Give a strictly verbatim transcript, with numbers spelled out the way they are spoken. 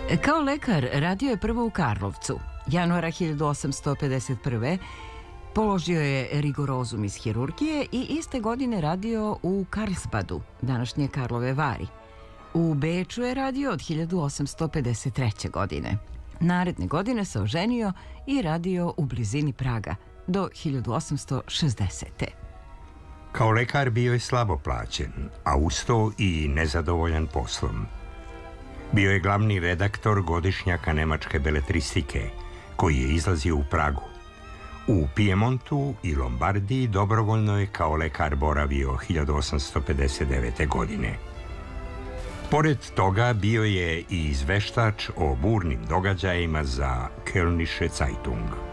Kao lekar radio je prvo u Karlovcu. Januara hiljadu osamsto pedeset prve. položio je rigorozum iz hirurgije i iste godine radio u Karlsbadu, današnje Karlove Vari. U Beču je radio od hiljadu osamsto pedeset treće. godine. Naredne godine se oženio i radio u blizini Praga do hiljadu osamsto šezdesete. Kao lekar bio je slabo plaćen, a uz to i nezadovoljan poslom. Bio je glavni redaktor godišnjaka nemačke beletristike, koji je izlazio u Pragu. U Pijemontu i Lombardiji dobrovoljno je kao lekar boravio hiljadu osamsto pedeset devete. godine. Pored toga bio je i izveštač o burnim događajima za Kölnische Zeitung.